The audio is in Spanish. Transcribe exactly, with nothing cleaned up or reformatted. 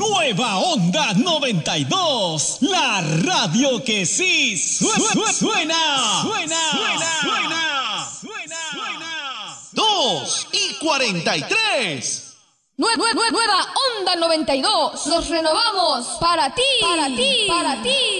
Nueva Onda noventa y dos, la radio que sí suena, suena, suena, suena, suena, suena, suena. Dos y cuarenta y tres. Nue nue nueva Onda noventa y dos. Nos renovamos para ti, para ti, para ti.